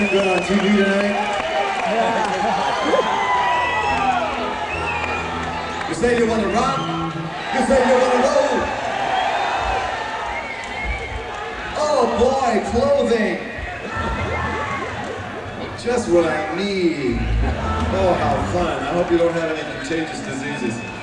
looking good on TV tonight? You say you want to rock? You say you want to roll? Oh boy, clothing! Just what I need. Oh, how fun. I hope you don't have any contagious diseases.